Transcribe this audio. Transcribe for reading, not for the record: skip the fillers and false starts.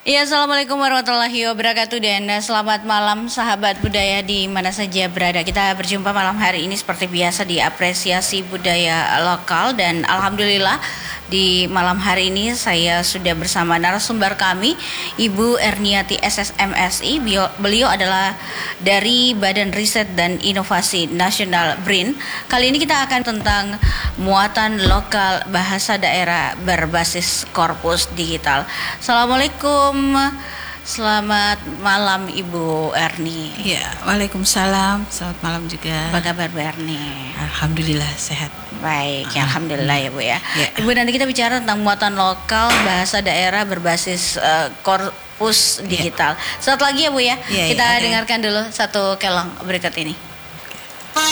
Ya, assalamualaikum warahmatullahi wabarakatuh dan selamat malam sahabat budaya di mana saja berada. Kita berjumpa malam hari ini seperti biasa di apresiasi budaya lokal dan alhamdulillah di malam hari ini saya sudah bersama narasumber kami Ibu Erniati SSMSI. Beliau adalah dari Badan Riset dan Inovasi Nasional BRIN. Kali ini kita akan tentang muatan lokal bahasa daerah berbasis korpus digital. Assalamualaikum. Selamat malam Ibu Erni. Ya, waalaikumsalam. Selamat malam juga. Apa kabar Bu Erni? Alhamdulillah sehat. Baik, ya, alhamdulillah ya Bu ya. Ya. Ibu, nanti kita bicara tentang muatan lokal bahasa daerah berbasis korpus digital. Saat lagi ya Bu ya. Ya, Kita ya, dengarkan dulu satu kelong berikut ini.